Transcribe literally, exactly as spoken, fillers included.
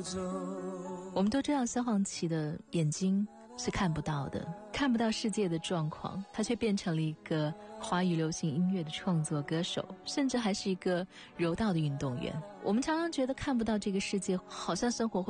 走。 我们都知道萧煌奇的眼睛是看不到的，看不到世界的状况，他却变成了一个华语流行音乐的创作歌手，甚至还是一个柔道的运动员。我们常常觉得看不到这个世界，好像生活会